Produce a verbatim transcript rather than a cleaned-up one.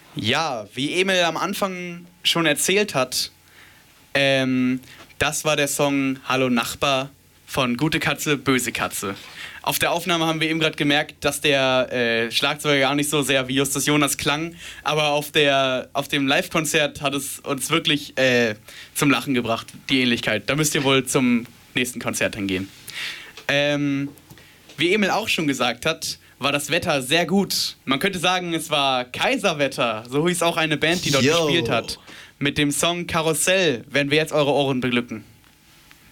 Ja, wie Emil am Anfang schon erzählt hat, ähm, das war der Song Hallo Nachbar von Gute Katze, Böse Katze. Auf der Aufnahme haben wir eben gerade gemerkt, dass der äh, Schlagzeuger gar nicht so sehr wie Justus Jonas klang, aber auf, der, auf dem Live-Konzert hat es uns wirklich äh, zum Lachen gebracht, die Ähnlichkeit. Da müsst ihr wohl zum nächsten Konzert hingehen. Ähm, wie Emil auch schon gesagt hat, war das Wetter sehr gut. Man könnte sagen, es war Kaiserwetter. So hieß auch eine Band, die dort Yo. gespielt hat. Mit dem Song Karussell werden wir jetzt eure Ohren beglücken.